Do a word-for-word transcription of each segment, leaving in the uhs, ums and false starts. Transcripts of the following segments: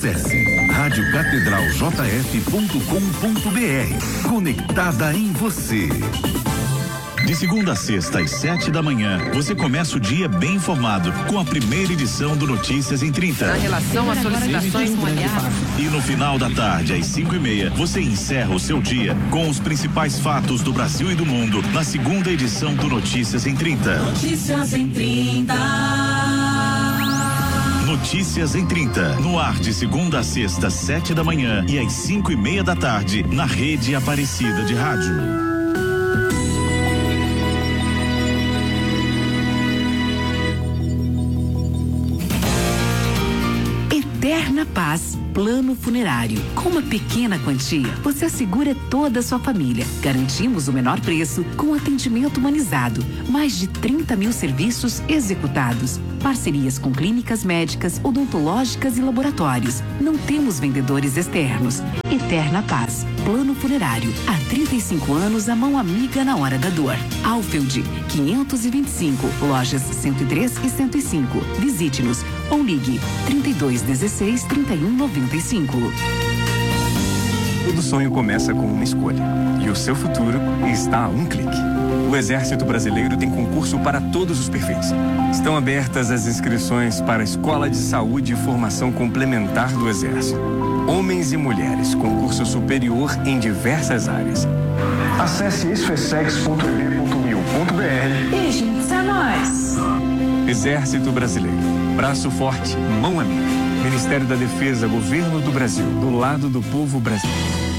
Acesse rádio catedral j f ponto com ponto b r. Conectada em você. De segunda a sexta às sete da manhã, você começa o dia bem informado com a primeira edição do Notícias em trinta. Na relação às solicitações molhadas. E no final da tarde, às cinco e meia, você encerra o seu dia com os principais fatos do Brasil e do mundo na segunda edição do Notícias em trinta. Notícias em trinta. Notícias em trinta, no ar de segunda a sexta, sete da manhã e às cinco e meia da tarde, na Rede Aparecida de Rádio. Eterna Paz Plano Funerário. Com uma pequena quantia, você assegura toda a sua família. Garantimos o menor preço com atendimento humanizado. Mais de trinta mil serviços executados. Parcerias com clínicas médicas, odontológicas e laboratórios. Não temos vendedores externos. Eterna Paz Plano Funerário. Há trinta e cinco anos, a mão amiga na hora da dor. Alfeld, quinhentos e vinte e cinco, lojas cento e três e cento e cinco. Visite-nos ou ligue trinta e dois dezesseis, trinta e um noventa e cinco. Todo sonho começa com uma escolha. E o seu futuro está a um clique. O Exército Brasileiro tem concurso para todos os perfis. Estão abertas as inscrições para a Escola de Saúde e Formação Complementar do Exército. Homens e mulheres, concurso superior em diversas áreas. Acesse isfesex ponto e b ponto mil ponto b r E junte-se a nós. Exército Brasileiro. Braço forte, mão amiga. Ministério da Defesa, Governo do Brasil. Do lado do povo brasileiro.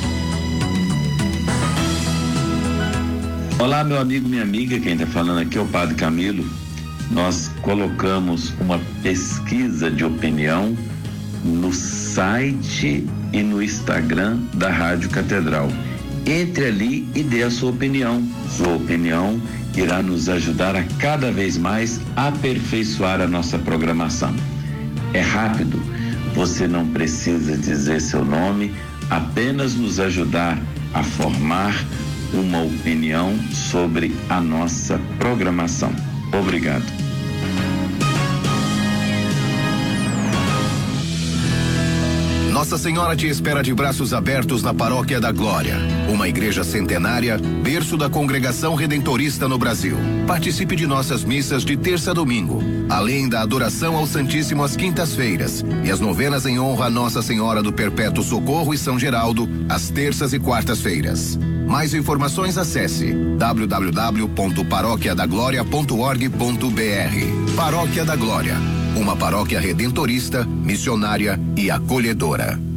Olá, meu amigo, minha amiga. Quem está falando aqui é o Padre Camilo. Nós colocamos uma pesquisa de opinião no site e no Instagram da Rádio Catedral. Entre ali e dê a sua opinião. Sua opinião irá nos ajudar a cada vez mais aperfeiçoar a nossa programação. É rápido, você não precisa dizer seu nome, apenas nos ajudar a formar uma opinião sobre a nossa programação. Obrigado. Nossa Senhora te espera de braços abertos na Paróquia da Glória, uma igreja centenária, berço da congregação redentorista no Brasil. Participe de nossas missas de terça a domingo, além da adoração ao Santíssimo às quintas-feiras e as novenas em honra a Nossa Senhora do Perpétuo Socorro e São Geraldo, às terças e quartas-feiras. Mais informações, acesse w w w ponto paróquia da glória ponto org ponto b r. Paróquia da Glória, uma paróquia redentorista, missionária e acolhedora.